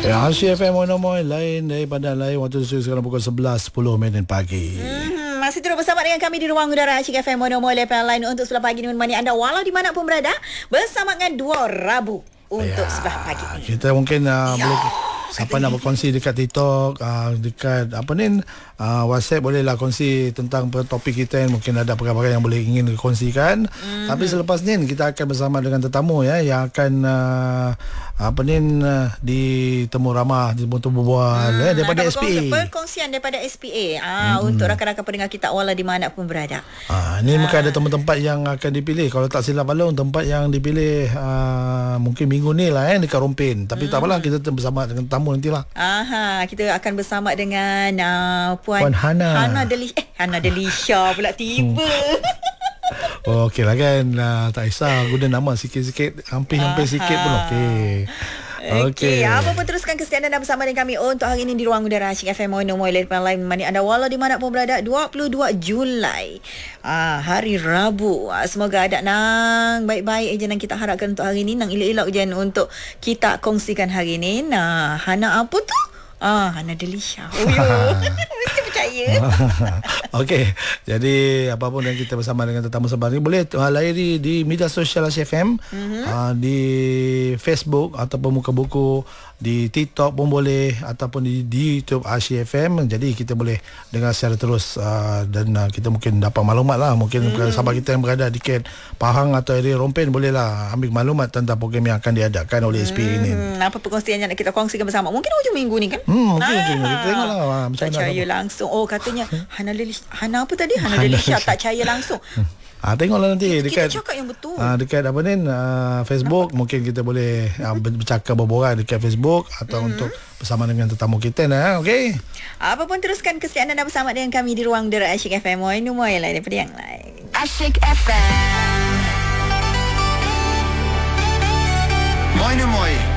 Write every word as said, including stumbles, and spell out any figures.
Ya, Asyik F M Mono Moy lain daripada lain. Waktu sekarang pukul sebelas sepuluh minit pagi. Hmm, masih terus bersama dengan kami di ruang udara Asyik F M Mono Moy lain untuk sebelah pagi menemani anda walau di mana pun berada bersama dengan dua Rabu untuk ya, sebelah pagi ini. Kita mungkin uh, boleh siapa nak berkongsi dekat TikTok, uh, dekat apa ni, uh, WhatsApp, bolehlah kongsi tentang topik kita. Mungkin ada perkara-perkara yang boleh ingin dikongsikan. Mm-hmm. Tapi selepas ni kita akan bersama dengan tetamu ya yang akan uh, apa ni uh, di Temu Ramah di Temu Berbual hmm, eh, daripada S P A. Perkongsian daripada S P A ah, hmm. untuk rakan-rakan pendengar kita walau di mana pun berada. Ah, ni ah. mungkin ada tempat-tempat yang akan dipilih. Kalau tak silap balong, tempat yang dipilih uh, mungkin minggu ni lah eh, dekat Rompin. Tapi hmm. tak apalah, kita bersama dengan tamu nantilah. Aha, kita akan bersama dengan uh, Puan, Puan Hana. Hana Deli eh Hana Delisha pula tiba. Oh, okey lah kan. Uh, tak kisah, guna nama sikit-sikit, hampir-hampir sikit pun okey. Okey, okay. Apa pun teruskan kesetiaan anda bersama dengan kami untuk hari ini di ruang udara Asyik F M Mono Moy lain mana anda walau di mana pun berada. Dua puluh dua Julai ah, hari Rabu. ah, Semoga ada nang baik-baik je nang kita harapkan untuk hari ini. Nang elok-elok je untuk kita kongsikan hari ini. Nah, Hana apa tu? Ah, Hana Delisha. Oh yo. Mesti percaya. Okey. Jadi apapun yang kita bersama dengan tetamu sebelah ni boleh uh, layari di media sosial Asyik F M, mm-hmm. uh, di Facebook ataupun Muka Buku, di TikTok pun boleh, ataupun di, di YouTube Asyik F M. Jadi kita boleh dengar secara terus uh, dan uh, kita mungkin dapat maklumat lah. Mungkin mm. sahabat kita yang berada di Ken Pahang atau area Rompin bolehlah ambil maklumat tentang program yang akan diadakan oleh S P A mm. ini. Apa perkongsian yang nak kita kongsikan bersama? Mungkin hujung minggu ni kan? Hmm, mungkin hujung minggu. Kita tengoklah uh, macam mana. Tak percaya langsung. Oh, katanya Hana Delisha. Hana apa tadi? Hana Delisha tak percaya langsung. Ah, tengoklah nanti kita, dekat kita cakap yang betul. Ah, dekat apa ni uh, Facebook. Apa? Mungkin kita boleh uh, bercakap berborak dekat Facebook atau mm-hmm. untuk bersama dengan tetamu kita nah, okey. Apa pun teruskan kesetiaan anda bersama dengan kami di ruang udara Asyik F M. Moy Moy lain daripada yang lain. Asyik F M. Moy Moy